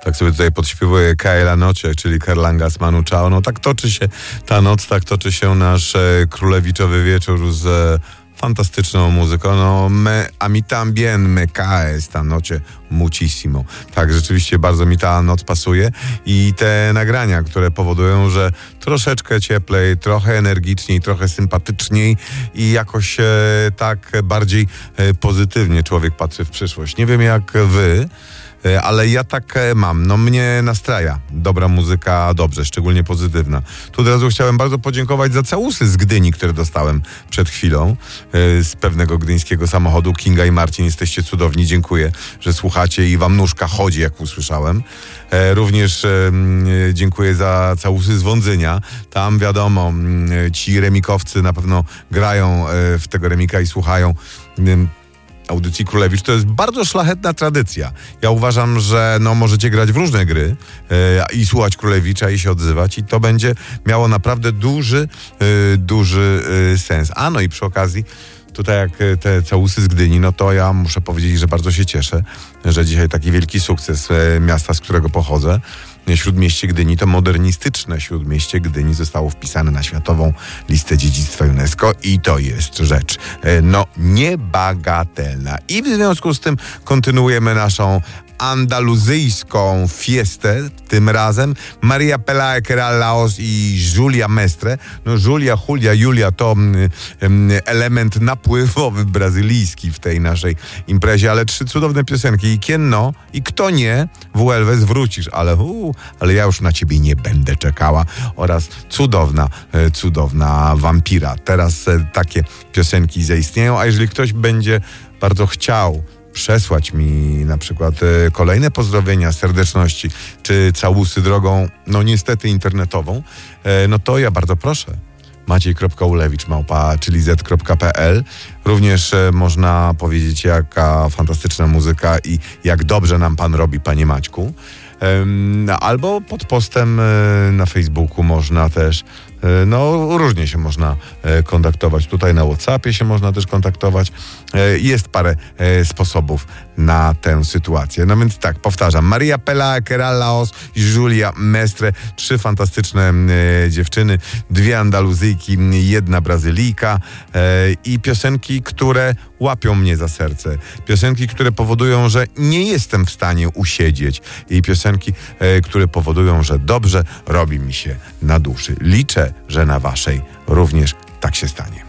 Tak sobie tutaj podśpiewuję Kaela Nocie, czyli Karlangas Manu Chao. No tak toczy się ta noc, tak toczy się nasz królewiczowy wieczór z fantastyczną muzyką. No, a mi también me cae esta noche muchísimo. Tak, rzeczywiście bardzo mi ta noc pasuje i te nagrania, które powodują, że troszeczkę cieplej, trochę energiczniej, trochę sympatyczniej i jakoś tak bardziej pozytywnie człowiek patrzy w przyszłość. Nie wiem jak wy, ale ja tak mam. No mnie nastraja dobra muzyka, dobrze, szczególnie pozytywna. Tu od razu chciałem bardzo podziękować za całusy z Gdyni, które dostałem przed chwilą z pewnego gdyńskiego samochodu. Kinga i Marcin, jesteście cudowni. Dziękuję, że słuchacie i wam nóżka chodzi, jak usłyszałem. Również dziękuję za całusy z Wądzynia. Tam wiadomo, ci remikowcy na pewno grają w tego remika i słuchają audycji Królewicz. To jest bardzo szlachetna tradycja. Ja uważam, że możecie grać w różne gry i słuchać Królewicza i się odzywać i to będzie miało naprawdę duży sens. A no i przy okazji tutaj jak te całusy z Gdyni, no to ja muszę powiedzieć, że bardzo się cieszę, że dzisiaj taki wielki sukces miasta, z którego pochodzę, Śródmieście Gdyni, to modernistyczne Śródmieście Gdyni zostało wpisane na Światową Listę Dziedzictwa UNESCO i to jest rzecz niebagatelna. I w związku z tym kontynuujemy naszą andaluzyjską fiestę, tym razem Maria Pelae, Keral Laos i Julia Mestre. No Julia to element napływowy brazylijski w tej naszej imprezie, ale 3 cudowne piosenki i Quien no i Kto nie, Vuelves wrócisz, ale ja już na ciebie nie będę czekała oraz cudowna Wampira. Teraz takie piosenki zaistnieją, a jeżeli ktoś będzie bardzo chciał przesłać mi na przykład kolejne pozdrowienia, serdeczności czy całusy drogą, niestety internetową, no to ja bardzo proszę. maciej.ulewicz@z.pl. Również można powiedzieć, jaka fantastyczna muzyka i jak dobrze nam pan robi, panie Maćku. Albo pod postem na Facebooku można też, różnie się można kontaktować. Tutaj na WhatsAppie się można też kontaktować. Jest parę sposobów na tę sytuację. No więc tak, powtarzam. Maria Pelae, Keral Laos i Julia Mestre. 3 fantastyczne dziewczyny, 2 Andaluzyjki, 1 Brazylijka i piosenki, które łapią mnie za serce. Piosenki, które powodują, że nie jestem w stanie usiedzieć. I piosenki, które powodują, że dobrze robi mi się na duszy. Liczę, że na waszej również tak się stanie.